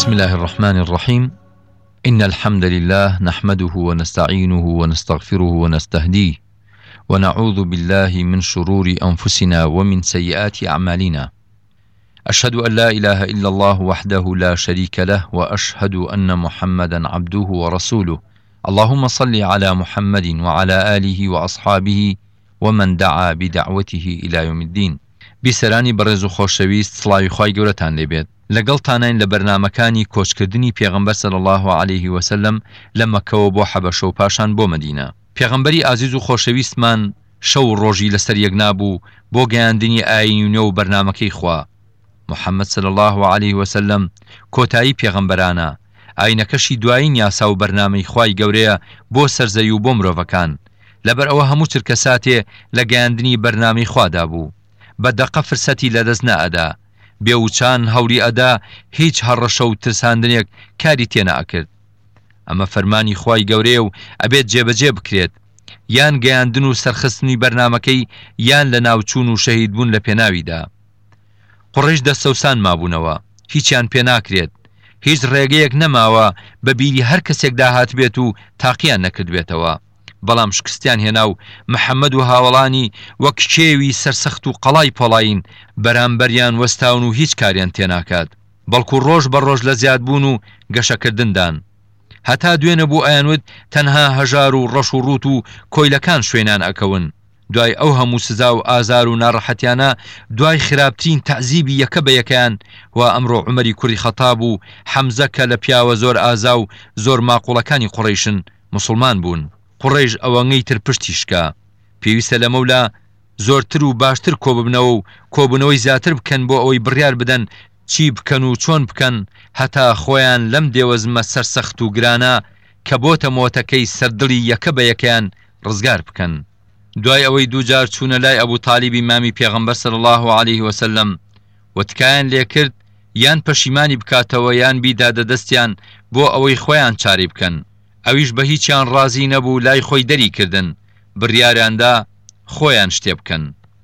بسم الله الرحمن الرحيم. إن الحمد لله نحمده ونستعينه ونستغفره ونستهديه ونعوذ بالله من شرور أنفسنا ومن سيئات أعمالنا. أشهد أن لا إله إلا الله وحده لا شريك له، وأشهد أن محمدا عبده ورسوله. اللهم صل على محمد وعلى آله وأصحابه ومن دعا بدعوته إلى يوم الدين. بیسەرانی بەڕێز و خۆشەویست، سڵاوی خوای گەورەتان لێبێت. لەگەڵتانین لە بەرنامەکانی کۆچکردنی پێغەمبەر صلی الله عليه وسلم لە مەکەوە بۆ حەبەشە و پاشان بۆ مەدینە. پێغەمبەری ئازیز و خۆشەویستمان شەو ڕۆژی لەسەر یەک نابوو بۆ گەیاندنی ئاینی نوێ و بەرنامەکەی خوا. محەممەد صلی الله عليه وسلم کۆتایی پێغەمبەرانە، ئاینەکەشی دوایین یاسا و بەرنامەی خوای گەورەیە بۆ سەرزەوی و بۆ مرۆڤەکان. لەبەر ئەوە هەموو چرکە ساتێ لە گەیاندنی بەرنامەی خوادا بوو. بەدەقە فرسەتی لەدەست نەئەدا، بێوچان هەوری ئەدا، هیچ هەڕەشە و ترساندنێک کاری تێنە ئەکرد. ئەمە فەرمانی خوای گەورەیە و ئەبێت جێبەجێ بکرێت. یان گەیاندن و سەرخستنی بەرنامەکەی، یان لە ناوچوون و شەهید بوون لە پێناویدا. قوڕیش دەستەوسان مابوونەوە، هیچیان پێ ناکرێت. هیچ ڕێگەیەک نەماوە بە بیری هەر کەسێکدا هاتبێت و تاقییان نەکردبێتەوە. بەڵام شکستیان هێنا و محەممەد و هاوڵانی وەک کێوی سەرسەخت و قەڵای پۆڵاین بەرامبەریان وەستاون و هیچ کاریان تێناکات، بەڵکو ڕۆژ بە ڕۆژ لە زیادبوون و گەشەکردندان. هەتا دوێنە بوو ئەیانوت تەنها هەژار و ڕەش و ڕوت و کۆیلەکان شوێنان ئەکەون. دوای ئەو هەموو سزا و ئازار و ناڕەحەتیانە، دوای خراپترین تەعزیبی یەکە بە یەکەیان، و ئەمڕۆ عومەری کوڕی خەتاب و حەمزە کە لە پیاوە زۆر ئازا و زۆر ماقوڵەکانی قوڕیشن مسلمان بوون. قوڕیش ئەوەنگەی تر پشتی شکا، پێویستە لە مەولا زۆرتر و باشتر کۆببنەوە و کۆبوونەوەی زیاتر بکەن بۆ ئەوەی بڕیار بدەن چی بکەن و چۆن بکەن، هەتا خۆیان لەم دێوەزمە سەرسەخت و گرانە کە بۆتە مۆتەکەی سەردڵی یەکە بە یەکەیان ڕزگار بکەن. دوای ئەوەی دووجار چوونە لای ئەبوو تالیبی مامی پێغەمبەر صلی الله عليه وسلم و تکایان لێکرد یان پەشیمانی بکاتەوە یان بیدادە دەستیان بۆ ئەوەی خۆیان چاری بکەن. ئەویش بە هیچیان ڕازی نەبوو، لای خۆی دەری کردن، بڕیاریاندا خۆیان شتێ بکەن.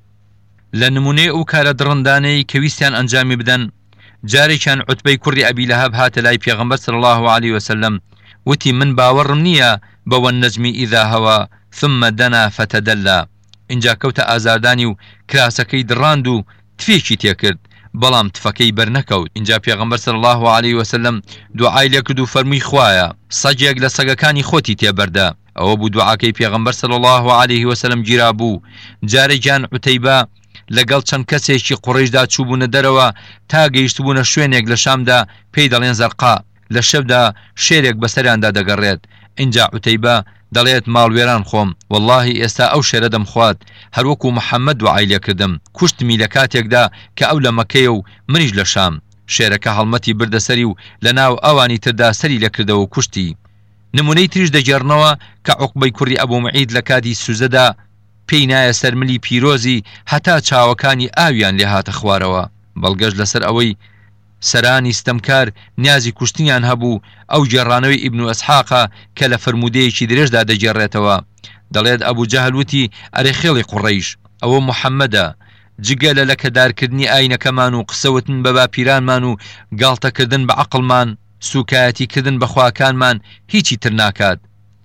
لە نمونەی ئەو کارە دڕندانەی کە ویستیان ئەنجامی بدەن، جارێکیان عوتبەی کوڕی ئەبی لەهەب هاتە لای پێغەمبەر صلی الله عليه وسلم، وتی من باوەڕم نییە بەوە نەجمی ئیذا هەوا ثم دنا فتدلى. اینجا کەوتە ئازاردانی و کراسەکەی دڕاند و تفێکی تێکرد، بەڵام تفەکەی بەرنەکەوت. اینجا پێغەمبەر صلی الله عليه وسلم دوعای لێ کرد و فەرمووی خوایە سەگێک لە سەگەکانی خۆتی تێبەردە. ئەوە بوو دوعاکەی پێغەمبەر صلی الله عليه وسلم گیرا بوو. جارێکیان عوتەیبە لەگەڵ چەند کەسێکی قوڕیشدا چووبوونە دەرەوە تا گەیشتبوونە شوێنێک لە شامدا پێی دەڵێن زەرقا، لە شەودا شێرێک بەسەریاندا دەگەڕێت. اینجا عوتەیبە دەڵێت ماڵوێران خۆم، واللهی ئێستا ئەو شێرە دەمخوات، هەروەکو محەممەد دوعای لێ کردم، کوشتمی لە کاتێکدا کە ئەو لە مەکەیە و منیش لە شام. شێرەکە هەڵمەتی بردەسەری و لە ناو ئەوانی تردا سەری لە کردەوە و کوشتی. نمونەی تریش دەگەڕنەوە کە عوقبەی کوڕی ئەبوو مەعید لە کاتی سوزەدا پێی نایە سەرملی پیرۆزی، هەتا چاوەکانی ئاویان لێ هاتە خوارەوە. بەڵگەشت لەسەر ئەوەی سەرانی ستەمکار نیازی کوشتنیان هەبوو، ئەو گێڕانەوەی ئیبن ئەسحاقە کە لە فرموودەیەکی درێژدا دەگێڕێتەوە، دەڵێت ئەبوو جەهل وتی ئەرێ خێڵی قوڕیش، ئەوە محەممەدە، جگە لە لەکەدارکردنی ئاینەکەمان و قسەوتن بە باپیرانمان و گاڵتەکردن بە عەقڵمان، سوکایەتیکردن بە خواکانمان هیچی تر ناکات.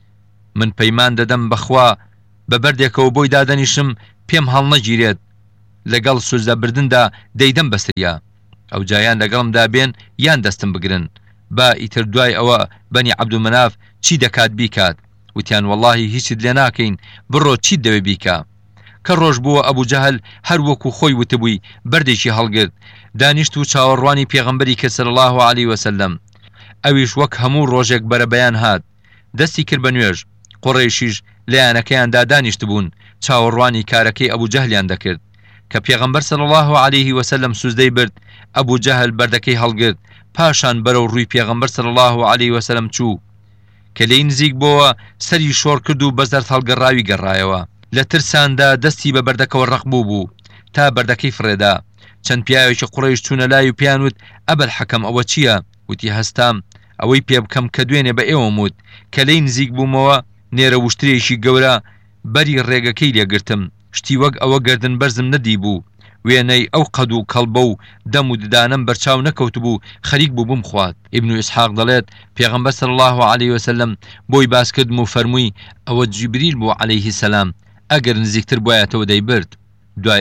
من پەیمان دەدەم بەخوا بە بەردێکەوە بۆی دادەنیشم پێم هەڵنەگیرێت، لەگەڵ سوزدەبردندا دەیدەم بەسریا. ئەو جایان لەگەڵمدا بێن یان دەستم بگرن، با ئیتر دوای ئەوە بەنی عەبدومەناف چی دەکات بیکات. وتیان وەڵڵاهی هیچت لێ ناکەین، بڕۆ چیت دەوێ بیکە. کە ڕۆژ بووە ئەبوو جەهل هەر وەکو خۆی وتبووی بەردێکی هەڵگرت، دانیشت و چاوەڕوانی پێغەمبەری کە صلی الله عليه وسلم. ئەویش وەک هەموو ڕۆژێک بەرەبەیان هات، دەستی کرد بە نوێژ. قوڕیشیش لایەنەکەیاندا دانیشت بوون، چاوەڕوانی کارەکەی ئەبوو جەهلیان دەکرد. کە پێغەمبەر صلی الله عليه وسلم سوزدەی برد، ئەبوو جەهل بەردەکەی هەڵگرت، پاشان بەرەو ڕووی پێغەمبەر صلی الله عليه وسلم چوو. کە لێی نزیک بۆوە سەری شۆڕ کرد و بەزەرد هەڵگەڕاوی گەڕایەوە. لە ترساندا دەستی بە بەردەکەوە ڕەقبوو بوو تا بەردەکەی فڕێدا. چەند پیاوێکی قوڕیش چوونە لای و پیانوت ئەبەل حەکەم ئەوە چییە؟ وتی هەستام ئەوەی پێ بکەم کە دوێنێ بە ئێوە موت. کە لێی نزیک بوومەوە نێرە وشترێکی گەورە بەری ڕێگەکەی لێگرتم، شتی وەک ئەوە گردن بەرزم نەدی بوو. وێنەی ئەو قەد و کەڵبە و دەم و ددانم بەرچاو نەکەوتبوو خەریک بوو بمخوات. ئیبن ئیسحاق دەڵێت پێغەمبەر صلی الله عليه وسلم بۆی باسکردم و فەرمووی ئەوە جیبریل بوو عەلەیهی سەلام، ئەگەر نزیکتر بۆیەتەوە دەیبرد. دوای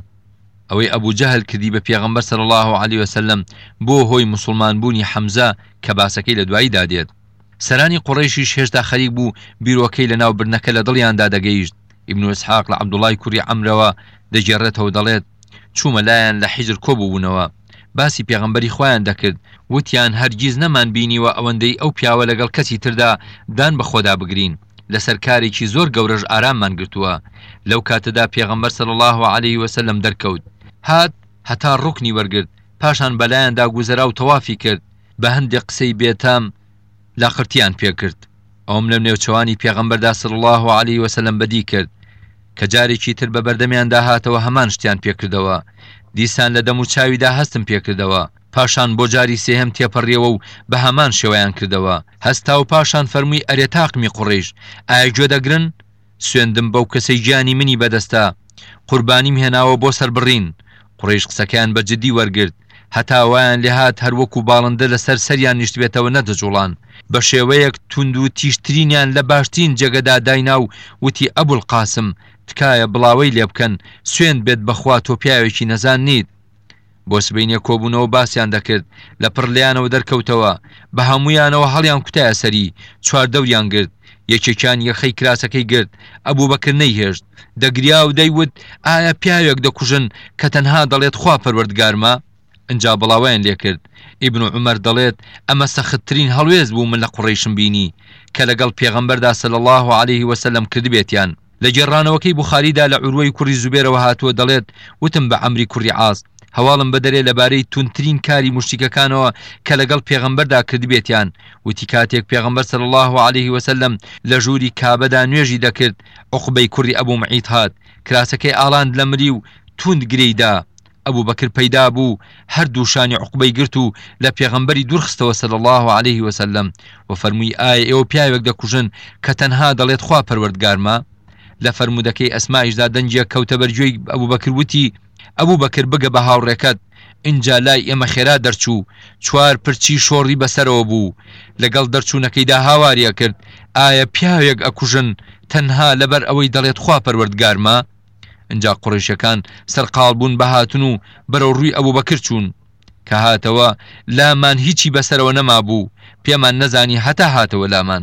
ئەوەی ئەبوو جەهل کردی بە پێغەمبەر صلی الله عليه وسلم بۆ هۆی مسلمان بوونی حەمزە کە باسەکەی لە دواییدا دێت. سەرانی قوڕەیشیش هێشتا خەریک بوو بیرۆکەی لەناو برنەکە لە دڵیاندا دەگەیشت. ئیبن ئیسحاق لە عەبدوڵای کوڕی عەمرەوە دەجێڕێتەوە دەڵێت چوومە لایەن لە حیجر کۆبووبوونەوە، باسی پێغەمبەری خۆیان دەکرد، وتیان هەرگیز نەمان بینیوە ئەوەندەی ئەو پیاوە لەگەڵ کەسی تردا دان بە خۆدا بگرین، لەسەر کارێکی زۆر گەورەش ئاراممان گرتووە. لەو کاتەدا پێغەمبەر صلی الله عليه وسلم دەرکەوت، هات هەتا ڕوکنی وەرگرت، پاشان بەلایەندا گوزەرا و تەوافی کرد، بە هەندێک قسەی بێتام لاقرتیان پێکرد. ئەوم لە نێوچەوانی پێغەمبەردا صلی الله عليه وسلم بەدی کرد کە جارێکی تر بە بەردەمیاندا هاتەوە هەمان شتیان پێکردەوە. دیسان لە دەم و چاویدا هەستم پێکردەوە، پاشان بۆ جاری سێهەم تێپەڕیەوە و بە هەمان شێوەیان کردەوە. هەستا و پاشان فەرمووی ئەرێ تاقمی قوڕیش، ئایا گوێ دەگرن؟ سوێندم بەو کەسەی گیانی منی بەدەستا، قوربانیم هێناوە بۆ سەر بڕین. قوڕیش قسەکەیان بە جددی وەرگرت، هەتا وایان لێهات هەروەکو باڵندە لەسەر سەریان نیشتبێتەوە نەدەجوڵان. بە شێوەیەک تونند و تیشترینیان لە باشترین جێگەدا داینا و وتی ئەبول قاسم، تکایە بڵاوەی لێ بکەن، سوێند بێت بەخوا تۆ پیاوێکی نەزان نیت. بۆ سبەینێ کۆبوونەوە باسییان دەکرد، لە پڕلیانەوە دەرکەوتەوە، بە هەمویانەوە هەڵیان کوتایە سەری، چواردەوریان گرت، یەکێکیان یەخەی کراسەکەی گرت، ئەبوو بەکر نەیهێشت، دەگریا و دەیوت ئایا پیاوێک دەکوژن کە تەنها دەڵێت خوا پەروەردگارمە؟ ئەجا بڵاویان لێ کرد. ئیبن عومەر دەڵێت ئەمە سەختترین هەڵوێز بوو من لە قوڕیشم بینی کە لەگەڵ پێغەمبەردا صلی الله عليه وسلم کردبێتیان. لە گێڕانەوەکەی بوخاریدا لە عوروەی کوڕی زوبێرەوە هاتووە دەڵێت وتم بە عەمری کوڕی عاس هەواڵم بەدەرێ لەبارەی تونترین کاری مشتیکەکانەوە کە لەگەڵ پێغەمبەردا کردبێتیان. وتی کاتێک پێغەمبەر صلی الله عليه وسلم لە ژووری کابەدا نوێژی دەکرد، عوقبەی کوڕی ئەبوو مەعید هات، کراسەکەی ئاڵاند لە مری و توند گرەیدا. ئەبوو بەکر پەیدا بوو، هەردوو شانی عوقبەی گرت و لە پێغەمبەری دوورخستەوە صلی الله عليه وسلم و فەرمووی ئایا ئێوە پیاوێک دەکوژن کە تەنها دەڵێت خوا پەروەردگارمە؟ لە فەرمودەکەی ئەسمایشدا دەنجێک کەوتە بەرگوێی ئەبوو بەکر، وتی ئەبوو بەکر بگە بە هاوڕێکەت، اینجا لای ئێمە خێرا دەرچوو، چوار پرچی شۆڕی بەسەرەوە بوو، لەگەڵ دەرچوونەکەیدا هاواریە کرد ئایا پیاوێک ئەکوژن تەنها لەبەر ئەوەی دەڵێت خوا پەروەردگارمە؟ اینجا قوڕیشەکان سەرقاڵ بوون بە هاتن و بەرەو ڕووی ئەبوو بەکر چوون کە هاتەوە لامان هیچی بەسەرەوە نەما بوو، پێمان نەزانی هەتا هاتەوە لامان.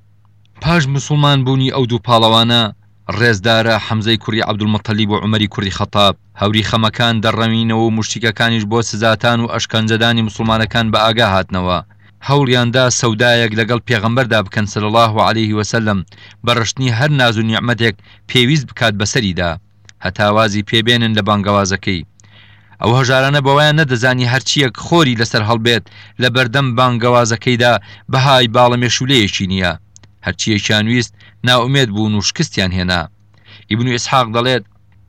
پاش مسلمان بوونی ئەو دوو پاڵەوانە ڕێزدارە حەمزەی کوڕی عەبدولمەتەلیب و عومەری کوڕی خەتاب هەوری خەمەکان دەڕەمینەوە و مشتیکەکانیش بۆ سزاتان و ئەشکەنجەدانی مسلمانەکان بە ئاگا هاتنەوە. هەوڵیاندا سەودایەک لەگەڵ پێغەمبەردا بکەن صلی الله عليه وسلم بەڕشتنی هەر ناز و نیعمەتێک پێویست بکات بەسەریدا، هەتاوازی پێبێنن لە بانگەوازەکەی. ئەو هەژارانە بەوایان نەدەزانی هەرچیەک خۆری لەسەر هەڵبێت لە بەردەم بانگەوازەکەیدا بەهای باڵە مێشولەیەکی نییە. هەرچیەکیان ویست ناومێد بوون و شکستیان هێنا. ئیبن ئیسحاق دەڵێت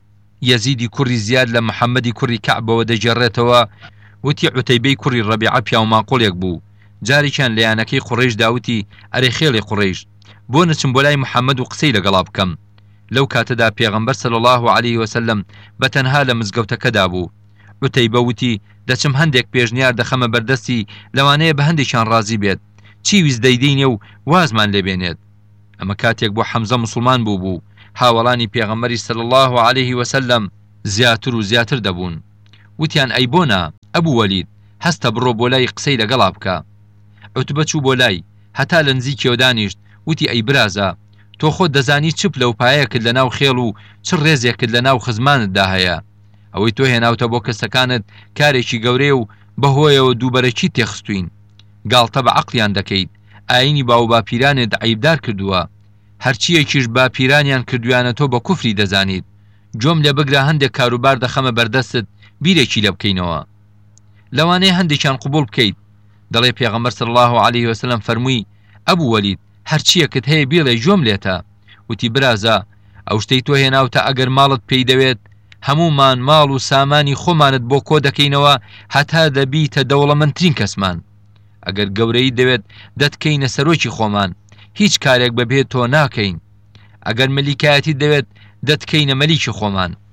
یەزیدی کوڕی زیاد لە محەممەدی کوڕی کەعبەوە دەجێڕێتەوە، وتی عوتەیبەی کوڕی ڕەبیعە پیاو ماقۆڵێک بوو، جارێکیان لە یانەکەی قوڕیش داوتی ئەرێ خێڵی قوڕیش، بۆ نەچم بۆ لای محەممەد و قسەی لەگەڵا بکەم. لەو کاتەدا پێغەمبەر صلی الله عليه وسلم بەتەنها لە مزگەوتەکەدا بوو. عوتەیبە وتی دەچم هەندێک پێشنیار دەخەمە بەردەستی، لەوانەیە بە هەندێکیان ڕازی بێت، چی ویست دەیدەینێ و وازمان لێبێنێت. ئەمە کاتێک بۆ حەمزە مسلمان بوو، هاوڵانی پێغەمبەری صلی الله عليه وسلم زیاتر و زیاتر دەبوون. وتیان ئەی بۆنا ئەبوو وەلید، هەستە بڕۆ بۆ لای قسەی لەگەڵا بکە. عوتبە چوو بۆ لای، هەتا لە نزیکەوە دانیشت، وتی ئەی برازە، تۆ خۆت دەزانی چ پلەپایەکت لە ناو خێڵ و چ ڕێزێکت لە ناو خزمانتدا هەیە. ئەوەی تۆ هێناوتە بۆ کەسەکانت کارێکی گەورەیە و بەهۆیەوە دووبەرەکی تێخستوین. گاڵتە بە عەقلیان دەکەیت، ئاینی باو باپیرانێت عیبدار کردووە، هەرچیەکیش باپیرانیان کردویانە تۆ بە کوفری دەزانیت. جۆم لێ بگرە هەندێک کاروبار دەخەمە بەردەستت، بیرێکی لە بکەینەوە، لەوانەیە هەندێکیان قبول بکەیت. دەڵێ پێغەمبەر صلی الله عليه وسلم فەرمووی ئەبوو وەلید، هەرچیەکت هەیە بێڵێ جۆم لێتە. وتی برازە، ئەو شتەی تۆ هێناوتە ئەگەر ماڵت پێی دەوێت هەمومان ماڵ و سامانی خۆمانت بۆ کۆ دەکەینەوە هەتا دەبیتە دەوڵەمەندترین کەسمان. ئەگەر گەورەی دەوێت دەتکەینە سەرۆکی خۆمان، هیچ کارێک بەبێت تۆ ناکەین. ئەگەر مەلیکایەتی دەوێت دەتکەینە مەلیکی خۆمان.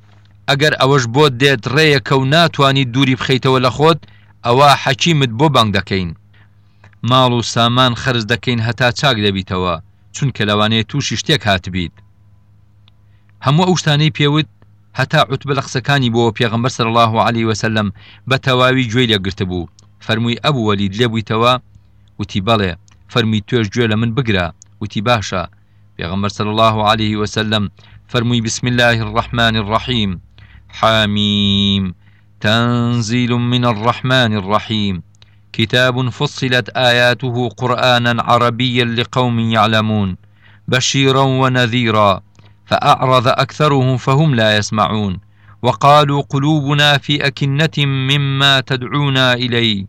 ئەگەر ئەوەش بۆ دێت ڕێیەکە و ناتوانیت دووری بخەیتەوە لە خۆت ئەوە حەکیمت بۆ بانگ دەکەین ماڵ و سامان خەرج دەکەین هەتا چاک دەبیتەوە چونکە لەوانەیە تووشی شتێک هاتبیت هەموو ئەو شتانەی پێوت هەتا عوتبە لە قسەکانی بۆ پێغەمبەر صلی الله عليه وسلم بە تەواوی گوێی لێگرتە بوو فەرمووی ئەبوو وەلید لێ بوویتەوە وتی بەڵێ فەرمووی توێش گوێ لە من بگرە وتی باشە پێغەمبەر صلی الله عليه وسلم فرمي بسم الله الرحمن الرحيم حاميم تنزيل من الرحمن الرحيم كتاب فصلت آياته قرآنا عربيا لقوم يعلمون بشيرا ونذيرا فأعرض أكثرهم فهم لا يسمعون وقالوا قلوبنا في أكنة مما تدعونا إليه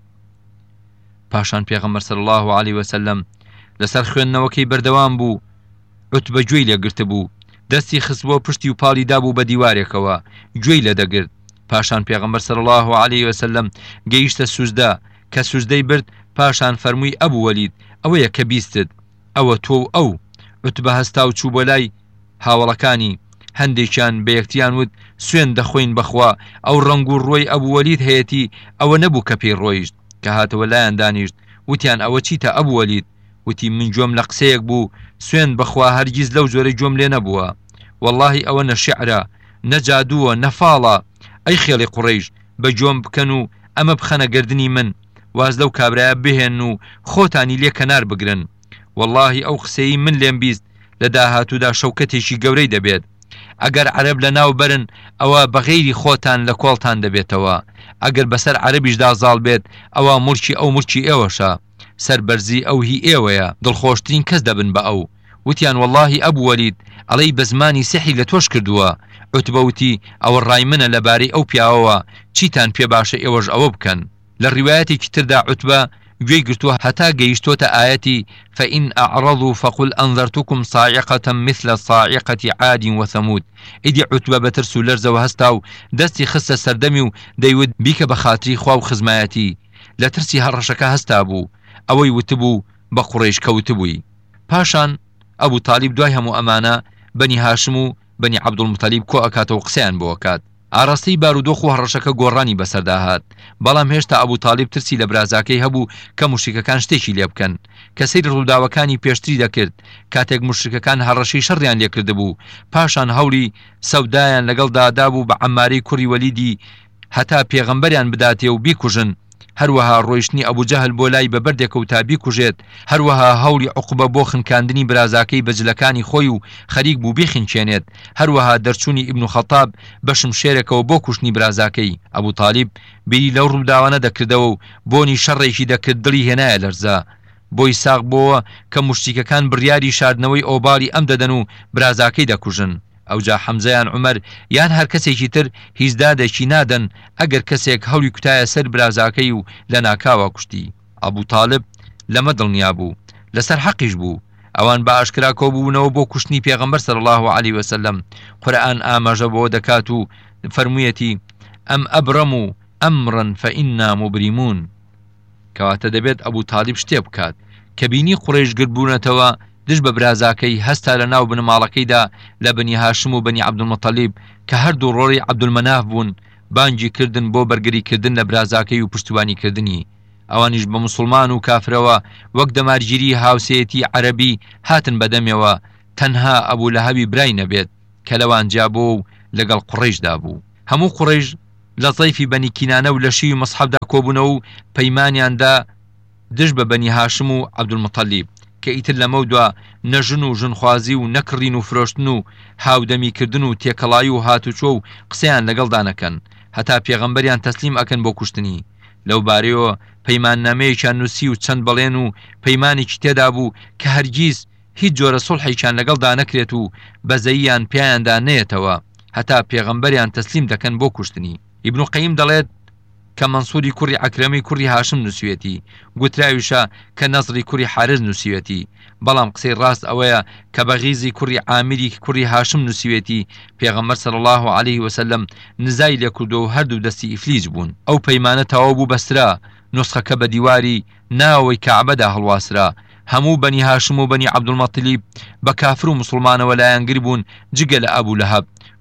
پاشان پیغمبر صلى الله عليه وسلم لسر خوێندنەوەکەی بەردەوام بوو عوتبە گوێی لێگرت بوو دەستی خستبووە پشتی و پاڵی دابوو بە دیوارێکەوە گوێی لە دەگرت پاشان پێغەمبەر صلی الله عليه وسلم گەیشتە سوزدا کە سوزدەی برد پاشان فەرمووی ئەبوو وەلید ئەوەیە کە بیستت ئەوە تۆ و ئەو عوتبە هەستا و چوو بۆ لای هاوڵەکانی هەندێکیان بە یەکتیان وت سوێن دەخۆین بەخوا ئەو ڕەنگ و ڕۆی ئەبوو وەلید هەیەی ئەوە نەبوو کە پێی ڕۆیشت کە هاتەوە لایەن دانیشت وتیان ئەوە چیتە ئەبوو وەلید وتی من جۆم لە قسەیەک بوو سوێن بەخوا هەرگیز لەو جۆرەی جۆم لێ نەبووە والله ئەوە نەشیعرە نەجادووە نەفاڵە ئەی خێڵی قوڕەیش بە جۆم بکەن و ئەمە بخەنە گردنی من واز لەو کابرایە بهێن و خۆتانی لێ کەنار بگرن والله ئەو قسەی من لێم بیست لە داهاتوودا شەوکەتێکی گەورەی دەبێت ئەگەر عەرەب لە ناو برن ئەوە بەغەیری خۆتان لە کۆڵتان دەبێتەوە ئەگەر بەسەر عەرەبیشدا زاڵ بێت ئەوە موڵکی ئەو موڵکی ئێوەشە سەربەرزی ئەو هی ئێوەیە دڵخۆشترین کەس دەبن بە ئەو وتیان والله ئەبوو وەلید ئەڵەی بە زمانی سحی لە تۆش کردووە عوتبە وتی ئەوە ڕای منە لەبارەی ئەو پیاوەوە چیتان پێ باشە ئێوەش ئەوە بکەن لە ڕیوایەتێکی تردا عوتبە گوێی گرتووە هەتا گەیشتۆتە ئاەتی فإن أعرضوا فقل أنذرتكم صاعقة مثل صاعقة عاد وثمود ئیدی عوتبە بە ترس و لەرزەوە هەستا و دەستی خستە سەردەمی و دەیوت بیکە بە خاتری خوا و خزمایەتی لە ترسی هەڕەشەکە هەستا بوو ئەوەی وتبوو بە قوڕیش کەوتبووی پاشان ئەبوو تالیب دوای هەموو ئەمانە بەنی هاشم و بەنی عەبدولموتەلیب کۆ ئەکاتەوە قسەیان بۆ ئەکات ئاڕاستەی بارودۆخ و هەڕەشەکە گۆڕانی بەسەردا هات بەڵام هێشتا ئەبوو تالیب ترسی لە برازاکەی هەبوو کە موشریکەکان شتێکی لێ بکەن کە سەیری ڕووداوەکانی پێشتری دەکرد کاتێک موشریکەکان هەڕەشەی شەڕیان لێکردبوو پاشان هەوڵی سەودایان لەگەڵدا دابوو بە عەماری کوڕی وەلیدی هەتا پێغەمبەریان بداتێ و بیکوژن هەروەها ڕۆیشتنی ئەبوو جەهل بۆ لای بە بەردێکە و تا بیکوژێت هەروەها هەوڵی عوقبە بۆ خنکاندنی برازاکەی بەجلەکانی خۆی و خەریک بوو بیخینچێنێت هەروەها دەرچوونی ئیبن خەتاب بە شمشێرێکەوە بۆ کوشتنی برازاکەی ئەبوو تالیب بیری لەو ڕووداوانە دەکردەوە و بۆنی شەڕێکی دەکرد دڵی هێنایە لەرزە بۆی ساغ بۆوە کە موشتیکەکان بڕیاری شاردنەوەی ئۆباڵی ئەم دەدەن و برازاکەی دەکوژن ئەوجا حەمزەیان عومەر یان هەر کەسێکی تر هیچ دادێکی نادەن ئەگەر کەسێک هەوڵی کوتایە سەر برازاکەی و لە ناکاوە کوشتی ئەبوو تاالب لەمە دڵنیا بوو لەسەر حەقیش بوو ئەوان بە ئاشکرا کۆبوونەوە بۆ کوشتنی پێغەمبەر صلی الله عليه وسلم قورئان ئاماژە بۆ دەکات و فەرموویەتی ئەم ئەبرەم ئەمرا فإنا مبرمون کەواتە دەبێت ئەبوو تاالب شتێ بکات کە بینی قوڕیش گرتبوونەتەوە دش بە برازاکەی هەستا لە ناو بنەماڵەکەیدا لە بنی هاشم و بنی عەبدولموتەلیب کە هەردوو ڕۆڵی عەبدولمەناف بوون بانگی کردن بۆ بەرگریکردن لە برازاکەی و پشتیوانیکردنی ئەوانیش بە موسڵمان و کافرەوە وەک دەمارگیری هاوسەیەتی عەرەبی هاتن بەدەمێەوە تەنها ئەبوو لەهەبی برای نەبێت کە لەوان جابۆ و لەگەڵ قوڕیشدا بوو هەموو قوڕیش لە زەیفی بەنی کینانە و لە شیوی مەسحەبدا کۆبوونەوە و پەیمانیاندا دش بە بەنی هاشم و عەبدولموتەلیب کە ئیتر لەمە دووە نەژن و ژنخوازی و نەکڕین و فرۆشتن و هاودەمیکردن و تێکەڵایی و هاتوچۆ و قسەیان لەگەڵدا نەکەن هەتا پێغەمبەریان تەسلیم ئەکەن بۆ کوشتنی لەو بارەیەوە پەیماننامەیەکیان نووسی و چەند بەڵێن و پەیمانێکی تێدا بوو کە هەرگیز هیچ جۆرە سوڵحێکیان لەگەڵدا نەکرێت و بەزەییان پیاندا نەیەتەوە هەتا پێغەمبەریان تەسلیم دەکەن بۆ کوشتنی ئیبن قەیم دەڵێت کە منسووری کوڕی ئەکرەمی کوڕی هاشم نووسوێتی گوتراویشە کە نەزری کوڕی حارز نووسوێتی بەڵام قسەی ڕاست ئەوەیە کە بەغیزی کوڕی عامیری کوڕی هاشم نووسوێتی پێغەمبەر صلی الله عليه وسلم نزای لێکردو و هەردوو دەستی ئیفلیج بوون ئەو پەیمانە تەواو بوو بەسترا نوسخەکە بە دیواری ناوەی کەعبەدا هەڵواسرا هەموو بەنی هاشم و بەنی عەبدولموتەلیب بە کافر و موسڵمانەوە لایەنگر بوون جگە لە ئەبوو لەهەب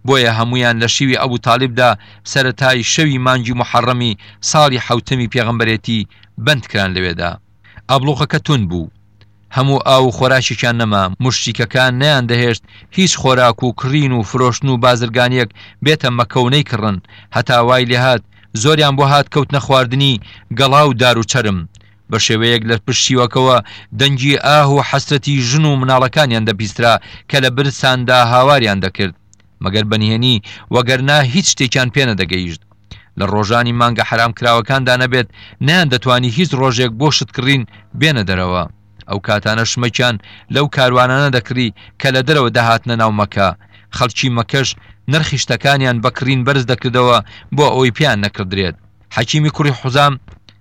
بۆیە هەمویان لە شیوی ئەبوو تاالبدا سەرەتای شەوی مانگی محەڕەمی ساڵی حوتەمی پێغەمبەرێتی بەندکران لەوێدا. ئابلۆخەکە تون بوو، هەموو ئاو و خۆراشێکیان نەما، مشتیکەکان نەیان دەهێشت هیچ خۆراک و کڕین و فرۆشتن و بازرگانیەک بێتە مەکەونەی کڕن، هەتا وای لێهات زۆریان بۆ هات کەوت نەخواردنی گەڵا و دار و چەرم. بە شێوەیەک لە پشتیوەکەوە دەنگی ئاه و حەسرەتی ژن و مناڵەکانیان دەبیسترا کە لە برساندا هاواریان دەکرد، مەگەر بەنهێنی وەگەرنا هیچ شتێکیان پێ نەدەگەیشت. لە ڕۆژانی مانگە حرام کراوەکاندا نەبێت نیان دەتوانی هیچ ڕۆژێک بۆ شتکڕین بێنە دەرەوە. ئەو کاتانە شمەکیان لەو کاروانانە دەکڕی کە لە دەرەوە داهاتنە ناو مەکە. خەڵکی مەکەش نرخی شتەکانیان بەکڕین بەرز دەکردەوە بۆ ئەوەی پیان نەکردرێت. حەکیمی کوڕی حوزام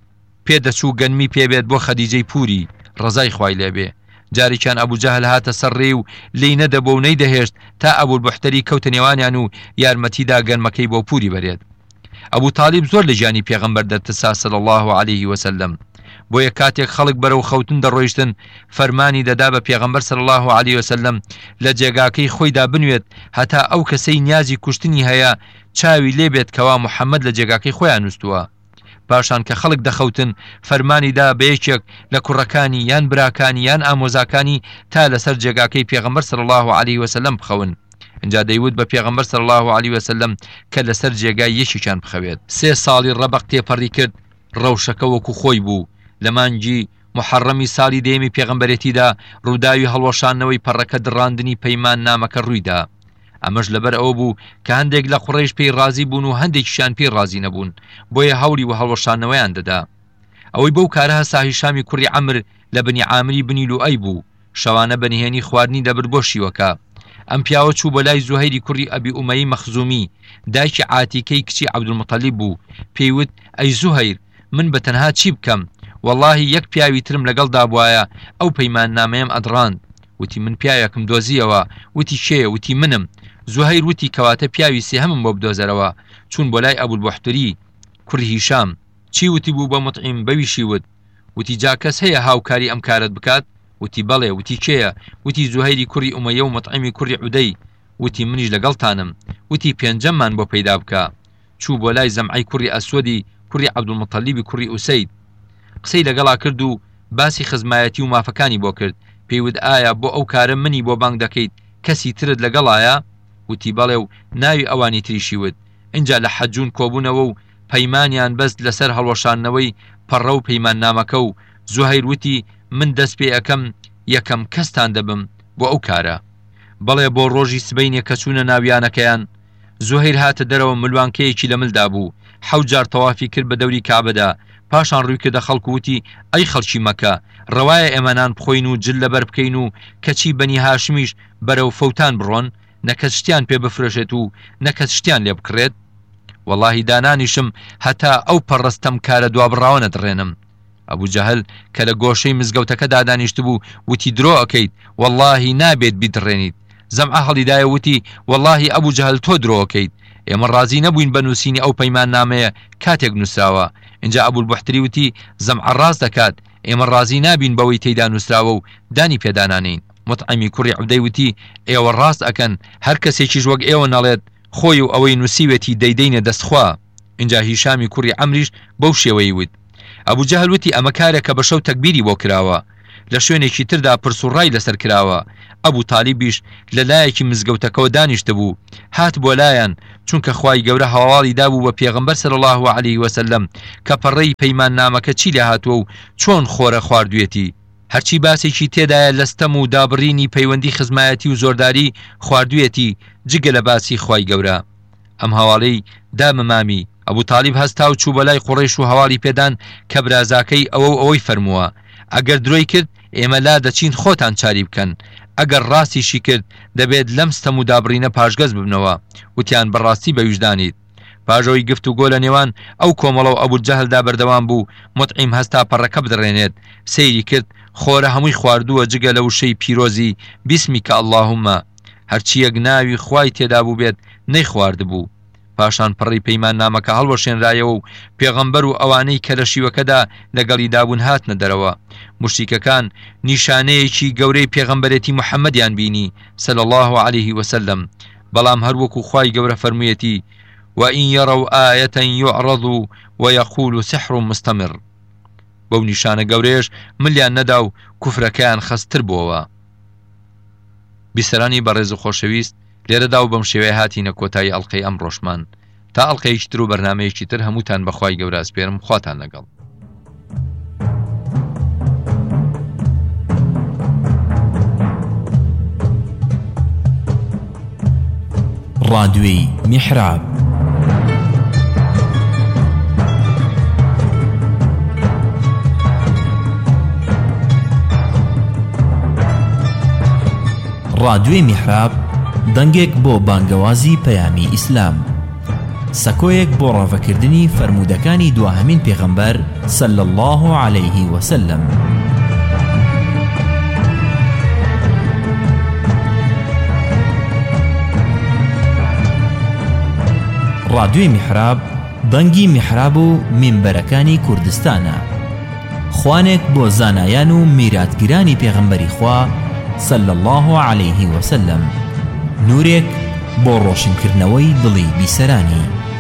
پێدەچوو گەنمی پێبێت بۆ خەدیجەی پوری ڕزای خوای لێبێ. جارێکیان ئەبوو جەهل هاتە سەر ڕێ و لی نەدەبۆ و نەیدەهێشت تا ئەبوو بوحتەری کەوتە نێوانیان و یارمەتیدا گەنمەکەی بۆ پوری بەرێت. ئەبوو تاالب زۆر لە ژیانی پێغەمبەر دەرتسا صلی الله عليه وسلم. بۆیە کاتێک خەڵک بەرەو خەوتن دەڕۆیشتن فەرمانی دەدا بە پێغەمبەر صلی الله عليه وسلم لە جێگاکەی خۆیدا بنوێت هەتا ئەو کەسەی نیازی کوشتنی هەیە چاوی لێبێت کەوا محەممەد لە جێگاکەی خۆیان نووسووە. پاشان کە خەڵک دەخەوتن فەرمانیدا بە یەکێک لە کوڕەکانی یان براکانی یان ئامۆزاکانی تا لەسەر جێگاکەی پێغەمبەر صلی الله عليه وسلم بخەون. اینجا دەیوت بە پێغەمبەر صلی الله عليه وسلم کە لەسەر جێگای یەکێکیان بخەوێت. 3 ساڵی ڕەبەق تێپەڕی کرد، ڕەوشەکە وەکو خۆی بوو. لە مانگی محەڕەمی ساڵی دێمی پێغەمبەرێتیدا ڕووداوی هەڵوەشانەوەی پەڕەکە دڕاندنی پەیمان نامەکە ڕوویدا. ئەمەش لەبەر ئەوە بوو کە هەندێک لە قوڕەیش پێی ڕازی بوون و هەندێکیشیان پێی ڕازی نەبوون، بۆیە هەوڵی و هەڵوەشانەوەیان دەدا. ئەوەی بەو کارە هەستا هیشامی کوڕی عەمر لە بنی عامری بنی لوئەی بوو، شەوانە بەنهێنی خواردنی دەبر بۆ شیوەکە. ئەم پیاوە چوو بە لای زوهەیری کوڕی ئەبی ئومەیی مەخزومی، دایکی عاتیکەی کچی عەبدولمەتەلیب بوو. پێیوت ئەی زوهەیر، من بە تەنها چی بکەم؟ واللهی یەک پیاوی ترم لەگەڵدا بوایە ئەو پەیمان نامەیەم ئەدڕاند. وتی من پیاوێکم دۆزیەوە. وتی کێیە؟ وتی منم. زوهەیر وتی کەواتە پیاوی سێهەمم بۆ بدۆزەرەوە. چوون بۆ لای ئەبولبوحتری کوڕی هیشام. چی وتی بوو بە مطعیم؟ بەویشی وت. وتی جا کەس هەیە هاوکاری ئەم کارت بکات؟ وتی بەڵێ. وتی کێیە؟ وتی زوهەیری کوڕی ئومەیە و مطعیمی کوڕی عودەی. وتی منیش لەگەڵتانم. وتی پێنجەممان بۆ پەیدا بکە. چوو بۆ لای زەمعەی کوڕی ئەسوەدی کوڕی عەبدولمەتەلیبی کوڕی ئوسەید. قسەی لەگەڵا کرد و باسی خزمایەتی و مافەکانی بۆ کرد. پێیوت ئایا بۆ ئەو کارە منی بۆ بانگ دەکەیت کەسی ترت لەگەڵایە؟ وتی بەڵێ و ناوی ئەوانی تریشی وت. اینجا لە حەجون کۆبوونەوە و پەیمانیان بەست لەسەر هەڵوەشانەوەی پەڕە و پەیمان نامەکە و زوهەیر وتی من دەست پێ ئەەکەم یەکەم کەستان دەبم بۆ ئەو کارە. بەڵێ بۆ ڕۆژی سبەینێ کە چوونە ناویانەکەیان زوهەیر هاتە دەرەوە ملوانکەیەکی لە ملدا بوو. 7 جار تەوافی کرد بە دەوری کابەدا. پاشان ڕووی کردە خەڵک وتی ئەی خەڵکی مەکە، ڕەوایە ئێمەنان بخۆین و جل لەبەر بکەین و کەچی بەنی هاشمیش بەرەو فەوتان بڕۆن، نەکەس شتیان پێ بفرۆشێت و نەکەس شتیان لێ بکڕێت. واللهی دانانیشم هەتا ئەو پەڕستەم کارە دوابڕاوە نەدڕێنم. ئەبوو جەهل کە لە گۆشەی مزگەوتەکەدا دانیشت بوو وتی درۆ ئەەکەیت، واللهی نابێت بیدڕێنیت. زەمعە هەڵیدایە وتی واللهی ئەبوو جەهل تۆ درۆ ئەەکەیت، ئێمە ڕازی نەبووین بە نووسینی ئەو پەیمان نامەیە کاتێک نووسراوە. اینجا ئەبولبوحتری وتی زەمعە ڕاست دەکات، ئێمە ڕازی نابین بەوەی تێیدا نووسراوە و دانی پێدانانین. مطعیمی کوڕی عودەی وتی ئێوە ڕاست ئەکەن، هەر کەسێکیش وەک ئێوە نەڵێت خۆی و ئەوەی نووسیوێتی دەیدەینە دەستخوا. اینجا هیشامی کوڕی عەمریش بەو شێوەی وت. ئەبوو جەهل وتی ئەمە کارێکە بە شەو تەکبیری بۆ کراوە، لە شوێنێکی تردا پرس و ڕای لەسەر کراوە. ئەبوو تالیبیش لە لایەکی مزگەوتەکەەوە دانیشتە بوو، هات بۆ لایەن چونکە خوای گەورە هەواڵی دابوو بە پێغەمبەر صلی الله عليه وسلم کە پەڕەی پەیمان نامەکە چی لە هاتووە و چۆن خۆرە خواردوێتی. هەرچی باسێکی تێدایە لەستەم و دابڕینی پەیوەندی خزمایەتی و زۆرداری خواردوێتی جگە لە باسی خوای گەورە. ئەم هەواڵەی دامەمامی ئەبوو تالیب هەستا و چوو بەلای قوڕیش و هەواڵی پێدان کە برازاکەی ئەوەی فەرمووە ئەگەر درۆی کرد ئێمە لا دەچین خۆتان چاری بکەن، ئەگەر ڕاستیشی کرد دەبێت لەم ستەم و دابڕینە پاشگەز ببنەوە. وتیان بەڕاستی بەویژدانیت. پاژەوەی گفت و گۆ لە نێوان ئەو کۆمەڵە و ئەبوو جەهلدا بەردەوام بوو. مطعیم هەستا پەڕەکە بدڕێنێت، سەیری کرد، خۆرە هەمووی خواردووە جگە لە وشەی پیرۆزی بیسمیکە ئەڵڵاهومە، هەرچیەک ناوی خوای تێدا بوو بێت نەی خواردبوو. پاشان پڕی پەیمان نامەکە هەڵوەشێنرایەوە و پێغەمبەر و ئەوانەی کە لە شیوەکەدا لەگەڵی دابوون هاتنە دەرەوە. مشریکەکان نیشانەیەکی گەورەی پێغەمبەرێتی محەممەدیان بینی صلی الله عليه وسلم. بەڵام هەروەکو خوای گەورە فەرموویەتی وإن يروا آية يعرضوا ويقول سحر مستمر. بەو نیشانە گەورەیەش ملیان نەدا و کوفرەکەیان خەستر بووەوە. بیسەرانی بەڕێز و خۆشەویست، لێرەدا و بەم شێوەیە هاتینە کۆتایی ئەڵقەی ئەم ڕۆژمان. تا ئەڵقەیەکی تر و بەرنامەیەکی تر هەمووتان بەخوای گەورە ئەسپێرم. خواتان لەگەڵ. رادیۆی میحراب. رادیۆی میحراب دەنگێک بۆ بانگەوازی پەیامی ئیسلام، سەکۆیەک بۆ ڕاوەکردنی فەرموودەکانی دواهەمین پێغەمبەر صلی الله عليه وسلم. رادیۆی میحراب دەنگی میحراب و مینبەرەکانی کوردستانە، خوانێک بۆ زانایان و میراتگیرانی پێغەمبەری خوا صلی الله عليه وسلم، نورێک بۆ ڕۆشنکردنەوەی دڵی بیسەرانی.